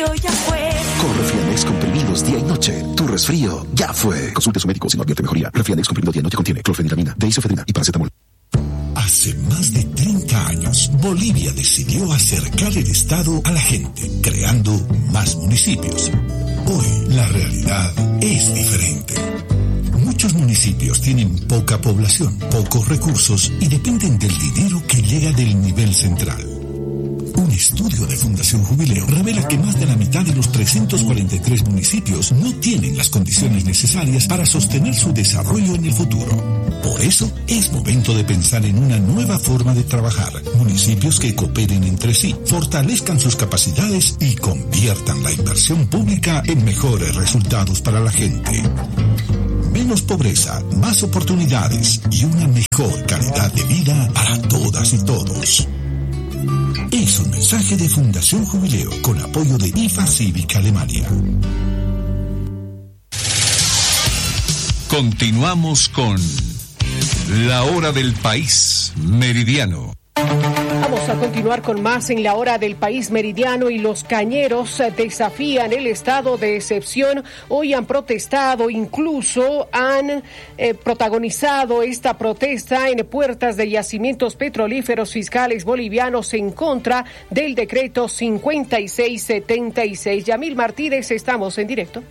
resfrío ya fue. Con Refrianex comprimidos día y noche, tu resfrío ya fue. Consulte a su médico si no advierte mejoría. Refrianex comprimido día y noche contiene clorfeniramina, deisofedrina y paracetamol. Hace más de 30 años, Bolivia decidió acercar el Estado a la gente, creando más municipios. Hoy, la realidad es diferente. Muchos municipios tienen poca población, pocos recursos y dependen del dinero que llega del nivel central. Un estudio de Fundación Jubileo revela que más de la mitad de los 343 municipios no tienen las condiciones necesarias para sostener su desarrollo en el futuro. Por eso, es momento de pensar en una nueva forma de trabajar. Municipios que cooperen entre sí, fortalezcan sus capacidades y conviertan la inversión pública en mejores resultados para la gente. Menos pobreza, más oportunidades y una mejor calidad de vida para todas y todos. Es un mensaje de Fundación Jubileo con apoyo de IFA Cívica Alemania. Continuamos con La Hora del País Meridiano. Vamos a continuar con más en La Hora del País Meridiano. Y los cañeros desafían el estado de excepción. Hoy han protestado, incluso han protagonizado esta protesta en puertas de yacimientos petrolíferos fiscales bolivianos en contra del decreto 5676. Yamil Martínez, estamos en directo.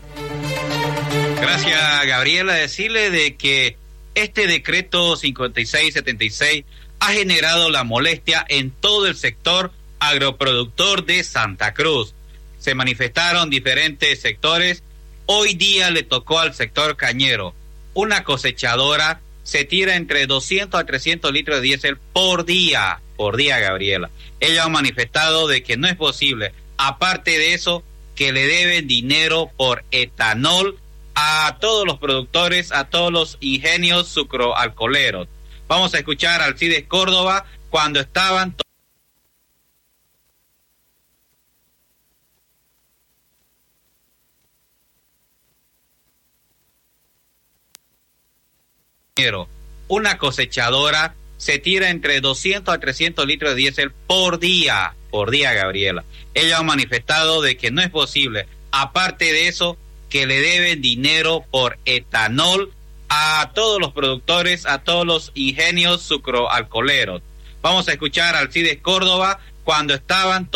Gracias, Gabriela. Decirle de que este decreto 5676 ha generado la molestia en todo el sector agroproductor de Santa Cruz. Se manifestaron diferentes sectores. Hoy día le tocó al sector cañero. Una cosechadora se tira entre 200 a 300 litros de diésel por día, Gabriela. Ellos han manifestado de que no es posible. Aparte de eso, que le deben dinero por etanol a todos los productores, a todos los ingenios sucroalcoholeros. Vamos a escuchar a Alcides Córdoba cuando estaban... Una cosechadora se tira entre 200 a 300 litros de diésel por día, Gabriela. Ellos han manifestado de que no es posible. Aparte de eso, que le deben dinero por etanol a todos los productores, a todos los ingenios sucroalcoholeros. Vamos a escuchar a Alcides Córdoba cuando estaban...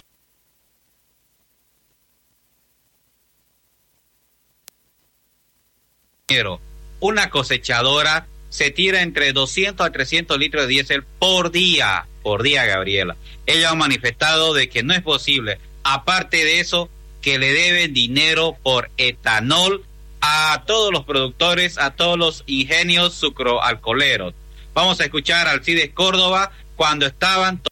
Una cosechadora se tira entre 200 a 300 litros de diésel por día, Gabriela. Ellos han manifestado de que no es posible. Aparte de eso, que le deben dinero por etanol a todos los productores, a todos los ingenios sucroalcoholeros. Vamos a escuchar a Alcides Córdoba cuando estaban...